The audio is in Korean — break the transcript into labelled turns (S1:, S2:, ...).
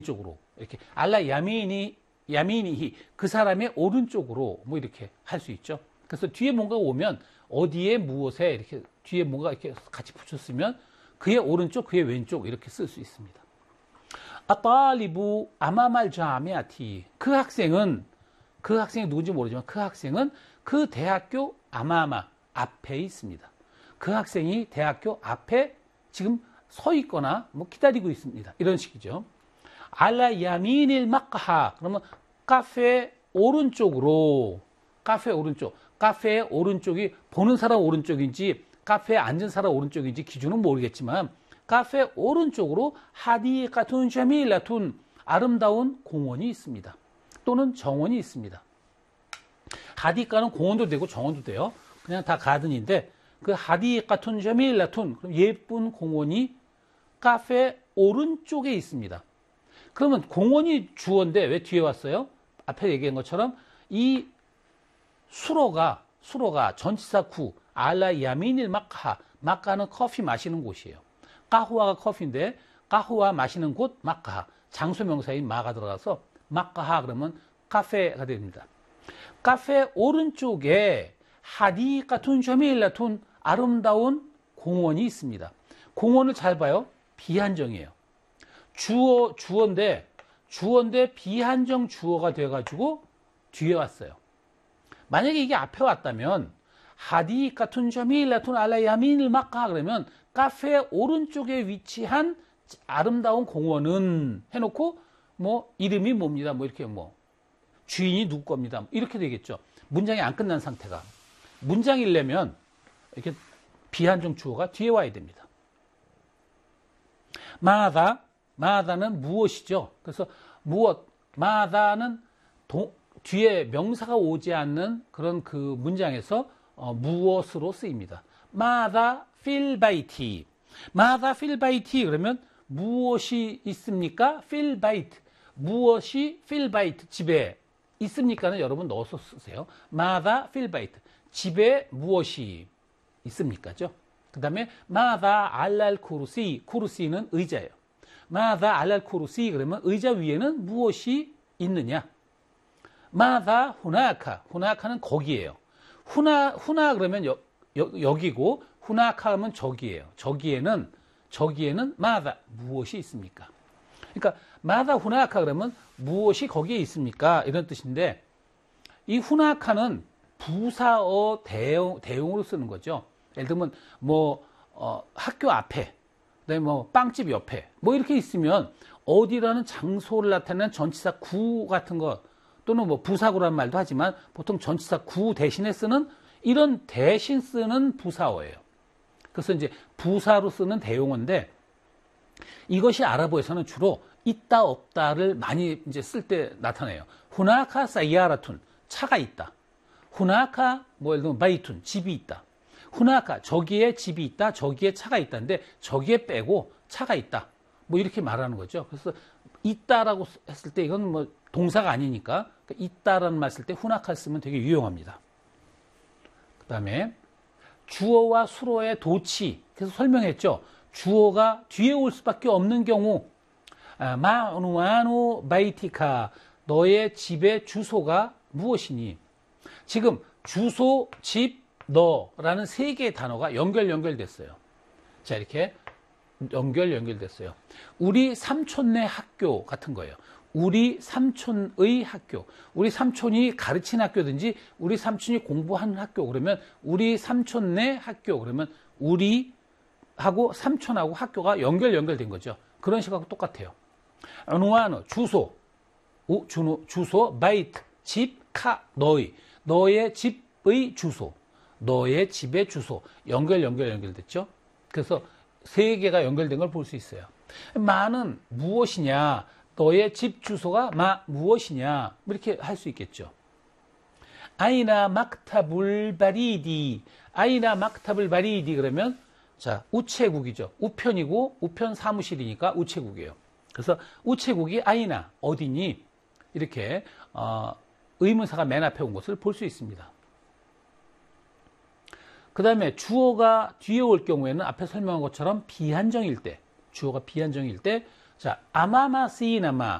S1: 쪽으로 이렇게 알라 야미니히 그 사람의 오른쪽으로 뭐 이렇게 할 수 있죠. 그래서 뒤에 뭔가 오면 어디에 무엇에 이렇게 뒤에 뭔가 이렇게 같이 붙였으면 그의 오른쪽 그의 왼쪽 이렇게 쓸 수 있습니다. 아따리부 아마말 자미아티 그 학생이 누군지 모르지만 그 학생은 그 대학교 아마마 앞에 있습니다. 그 학생이 대학교 앞에 지금 서 있거나 뭐 기다리고 있습니다. 이런 식이죠. 알라 야민일 마카하 그러면 카페 오른쪽으로 카페의 오른쪽이 보는 사람 오른쪽인지 카페에 앉은 사람 오른쪽인지 기준은 모르겠지만 카페 오른쪽으로 하디카툰 샤밀라툰 아름다운 공원이 있습니다. 또는 정원이 있습니다. 하디카는 공원도 되고 정원도 돼요. 그냥 다 가든인데 그 하디카툰 샤밀라툰 예쁜 공원이 카페 오른쪽에 있습니다. 그러면 공원이 주어인데 왜 뒤에 왔어요? 앞에 얘기한 것처럼 이 수로가 전치사 구 알라 야민일 마카는 커피 마시는 곳이에요. 까후아가 커피인데 까후아 마시는 곳 마카하 장소명사인 마가 들어가서 마카하 그러면 카페가 됩니다. 카페 오른쪽에 하디카툰 샤밀라툰 아름다운 공원이 있습니다. 공원을 잘 봐요. 비한정이에요. 주어인데 비한정 주어가 돼가지고 뒤에 왔어요. 만약에 이게 앞에 왔다면 하디카툰 샤밀라툰 알라 야민일 마카 그러면 카페 오른쪽에 위치한 아름다운 공원은 해놓고 뭐 이름이 뭡니다. 뭐 이렇게 뭐 주인이 누구 겁니다. 이렇게 되겠죠. 문장이 안 끝난 상태가. 문장이려면 이렇게 비한정 주어가 뒤에 와야 됩니다. 마다는 무엇이죠? 그래서 마다는 뒤에 명사가 오지 않는 그런 그 문장에서 무엇으로 쓰입니다. 마다 필바이티 그러면 무엇이 있습니까? 필바이트 무엇이 필바이트 집에 있습니까는 여러분 넣어서 쓰세요. 마다 필바이트 집에 무엇이 있습니까죠? 그 다음에 마다 알랄 쿠르시는 의자예요. 마다 알랄 쿠르시 그러면 의자 위에는 무엇이 있느냐? 마다 후나카는 거기예요. 후나 그러면 여기고 후나카 하면 저기예요. 저기에는 마다 무엇이 있습니까? 그러니까 마다 후나카 그러면 무엇이 거기에 있습니까? 이런 뜻인데 이 후나카는 부사어 대용으로 쓰는 거죠. 예를 들면 뭐 학교 앞에, 그다음에 뭐 빵집 옆에 뭐 이렇게 있으면 어디라는 장소를 나타내는 전치사 구 같은 거 또는 뭐 부사구란 말도 하지만 보통 전치사 구 대신에 쓰는 이런 대신 쓰는 부사어예요. 그래서 이제 부사로 쓰는 대용어인데 이것이 아랍어에서는 주로 있다 없다를 많이 이제 쓸 때 나타나요. 후나카 사이아라툰 차가 있다. 후나카 뭐 예를 들면 바이툰 집이 있다. 후나카 저기에 집이 있다. 저기에 차가 있다는데 저기에 빼고 차가 있다. 뭐 이렇게 말하는 거죠. 그래서 있다라고 했을 때 이건 뭐 동사가 아니니까 있다라는 말 쓸 때 후나카 쓰면 되게 유용합니다. 그 다음에 주어와 수로의 도치 그래서 설명했죠. 주어가 뒤에 올 수밖에 없는 경우 마누아누 바이티카 너의 집의 주소가 무엇이니? 지금 주소, 집, 너라는 세 개의 단어가 연결됐어요. 자 이렇게 연결됐어요. 우리 삼촌네 학교 같은 거예요. 우리 삼촌의 학교, 우리 삼촌이 가르친 학교든지 우리 삼촌이 공부하는 학교 그러면 우리 삼촌네 학교 그러면 우리하고 삼촌하고 학교가 연결된 거죠. 그런 식하고 똑같아요. 누아노 주소, 바이트 집, 카 너의 집의 주소, 너의 집의 주소 연결됐죠. 그래서 세 개가 연결된 걸 볼 수 있어요. 마는 무엇이냐? 너의 집 주소가 무엇이냐? 이렇게 할 수 있겠죠. 아이나 막타불 바리디 그러면 자 우체국이죠. 우편이고 우편 사무실이니까 우체국이에요. 그래서 우체국이 아이나 어디니? 이렇게 의문사가 맨 앞에 온 것을 볼 수 있습니다. 그 다음에 주어가 뒤에 올 경우에는 앞에 설명한 것처럼 비한정일 때, 주어가 비한정일 때, 자, 아마마시나마